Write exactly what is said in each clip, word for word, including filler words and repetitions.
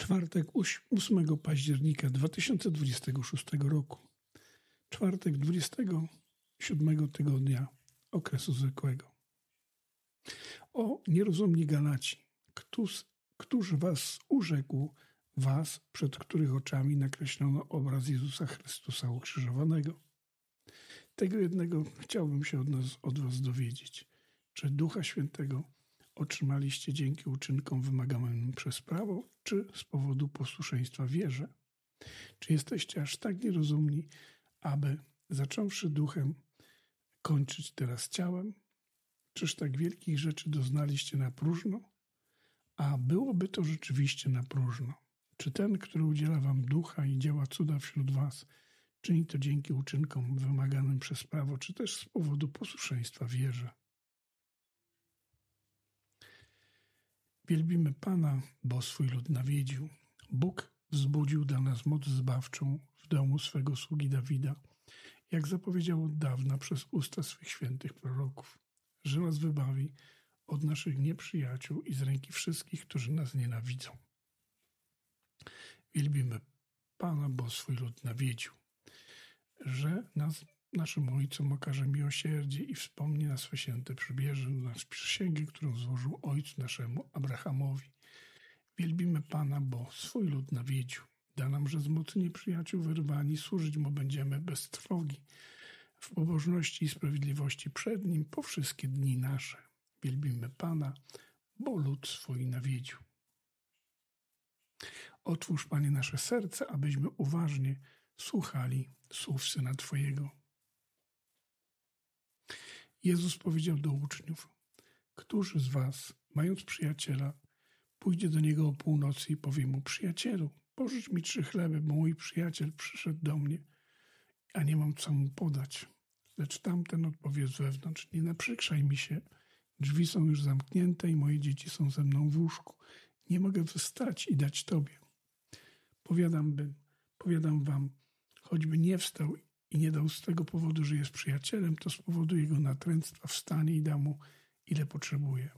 Czwartek, ósmego października dwa tysiące dwudziestego szóstego roku. Czwartek dwudziestego siódmego tygodnia okresu zwykłego. O nierozumni Galaci, któż, któż was urzekł, was, przed których oczami nakreślono obraz Jezusa Chrystusa ukrzyżowanego? Tego jednego chciałbym się od nas, od was dowiedzieć. Czy Ducha Świętego otrzymaliście dzięki uczynkom wymaganym przez prawo, czy z powodu posłuszeństwa wierze? Czy jesteście aż tak nierozumni, aby zacząwszy duchem, kończyć teraz ciałem? Czyż tak wielkich rzeczy doznaliście na próżno? A byłoby to rzeczywiście na próżno. Czy ten, który udziela wam ducha i działa cuda wśród was, czyni to dzięki uczynkom wymaganym przez prawo, czy też z powodu posłuszeństwa wierze? Wielbimy Pana, bo swój lud nawiedził. Bóg wzbudził dla nas moc zbawczą w domu swego sługi Dawida, jak zapowiedział od dawna przez usta swych świętych proroków, że nas wybawi od naszych nieprzyjaciół i z ręki wszystkich, którzy nas nienawidzą. Wielbimy Pana, bo swój lud nawiedził, że nas, naszym Ojcom okaże miłosierdzie i wspomni na swe święte przybierze, na przysięgę, którą złożył Ojcu naszemu Abrahamowi. Wielbimy Pana, bo swój lud nawiedził. Da nam, że z mocy nieprzyjaciół wyrwani służyć Mu będziemy bez trwogi, w pobożności i sprawiedliwości przed Nim po wszystkie dni nasze. Wielbimy Pana, bo lud swój nawiedził. Otwórz, Panie, nasze serce, abyśmy uważnie słuchali słów Syna Twojego. Jezus powiedział do uczniów: któż z was, mając przyjaciela, pójdzie do niego o północy i powie mu: przyjacielu, pożycz mi trzy chleby, bo mój przyjaciel przyszedł do mnie, a nie mam co mu podać. Lecz tamten odpowie z wewnątrz: nie naprzykrzaj mi się, drzwi są już zamknięte i moje dzieci są ze mną w łóżku. Nie mogę wstać i dać tobie. Powiadam, bym, powiadam wam, choćby nie wstał i nie dał z tego powodu, że jest przyjacielem, to z powodu jego natręctwa wstanie i da mu, ile potrzebuje.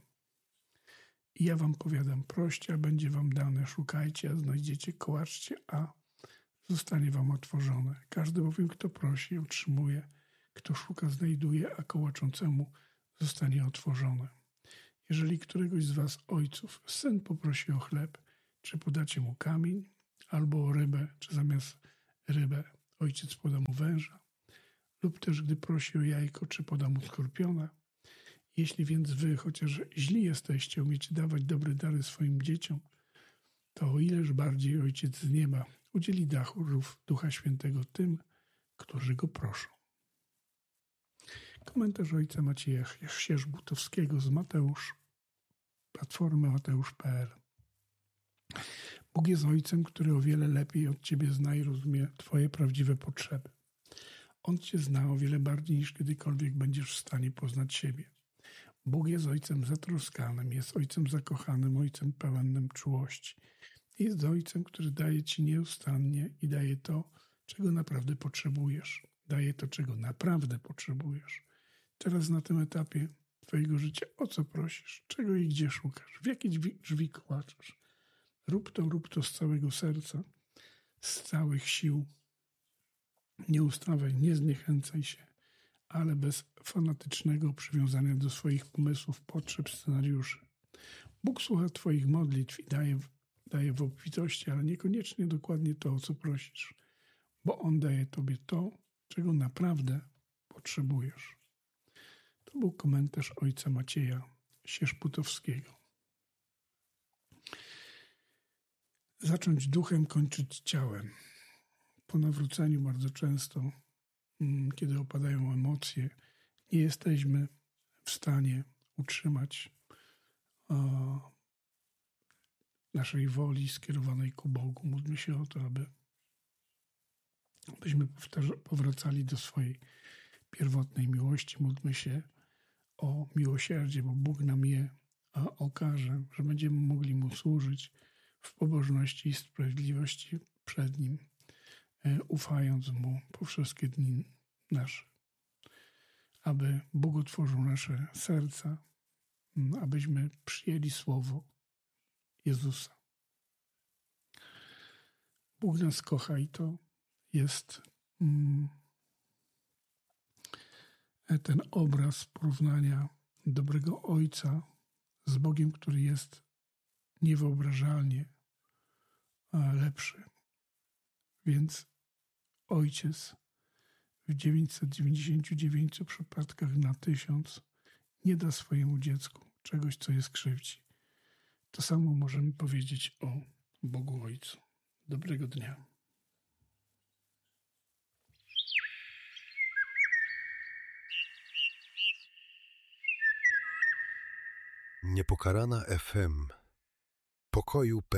I ja wam powiadam, proście, a będzie wam dane, szukajcie, a znajdziecie, kołaczcie, a zostanie wam otworzone. Każdy bowiem, kto prosi, otrzymuje, kto szuka, znajduje, a kołaczącemu zostanie otworzone. Jeżeli któregoś z was ojców syn poprosi o chleb, czy podacie mu kamień, albo o rybę, czy zamiast rybę ojciec poda mu węża, lub też gdy prosi o jajko, czy poda mu skorpiona. Jeśli więc wy, chociaż źli jesteście, umiecie dawać dobre dary swoim dzieciom, to o ileż bardziej Ojciec z nieba udzieli darów Ducha Świętego tym, którzy Go proszą. Komentarz ojca Macieja Sierzbutowskiego z Mateusz, Platformy Mateusz kropka pe el. Bóg jest Ojcem, który o wiele lepiej od Ciebie zna i rozumie Twoje prawdziwe potrzeby. On Cię zna o wiele bardziej niż kiedykolwiek będziesz w stanie poznać siebie. Bóg jest Ojcem zatroskanym, jest Ojcem zakochanym, Ojcem pełnym czułości. Jest Ojcem, który daje Ci nieustannie i daje to, czego naprawdę potrzebujesz. Daje to, czego naprawdę potrzebujesz. Teraz na tym etapie Twojego życia o co prosisz? Czego i gdzie szukasz? W jakie drzwi, drzwi kołaczesz? Rób to, rób to z całego serca, z całych sił. Nie ustawaj, nie zniechęcaj się, ale bez fanatycznego przywiązania do swoich pomysłów, potrzeb, scenariuszy. Bóg słucha Twoich modlitw i daje, daje w obfitości, ale niekoniecznie dokładnie to, o co prosisz, bo On daje Tobie to, czego naprawdę potrzebujesz. To był komentarz ojca Macieja Sierzbutowskiego. Zacząć duchem, kończyć ciałem. Po nawróceniu bardzo często, kiedy opadają emocje, nie jesteśmy w stanie utrzymać o, naszej woli skierowanej ku Bogu. Módlmy się o to, aby abyśmy powracali do swojej pierwotnej miłości. Módlmy się o miłosierdzie, bo Bóg nam je okaże, że będziemy mogli Mu służyć w pobożności i sprawiedliwości przed Nim, ufając Mu po wszystkie dni nasze. Aby Bóg otworzył nasze serca, abyśmy przyjęli słowo Jezusa. Bóg nas kocha i to jest mm, ten obraz porównania dobrego Ojca z Bogiem, który jest niewyobrażalnie lepszy. Więc Ojciec w dziewięćset dziewięćdziesięciu dziewięciu przypadkach na tysiąc nie da swojemu dziecku czegoś, co je skrzywdzi. To samo możemy powiedzieć o Bogu Ojcu. Dobrego dnia. Niepokalana F M. Pokoju